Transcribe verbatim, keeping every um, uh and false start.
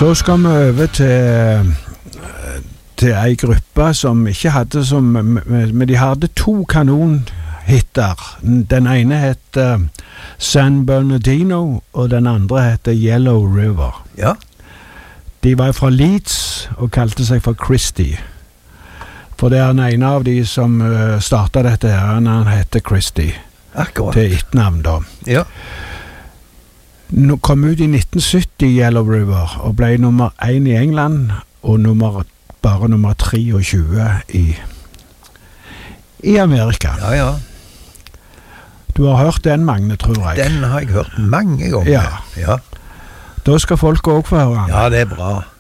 Så skal vi over til, til en gruppe som ikke hadde som, men de hadde to kanonhitter. Den ene heter San Bernardino, og den andre heter Yellow River. Ja. De var fra Leeds og kalte seg for Christie. For det er den ene av de som startet dette her, han heter Christie. Akkurat. Til ettnavn da. Ja. Nå kom ut i nitten sytti Yellow River og ble nummer én i England og nummer, bare nummer treogtjue i, i Amerika. Ja, ja. Du har hørt den, Magne, tror jeg. Den har jeg hørt mange ganger. Ja. Ja. Da skal folk også få høre den. Ja, det er bra.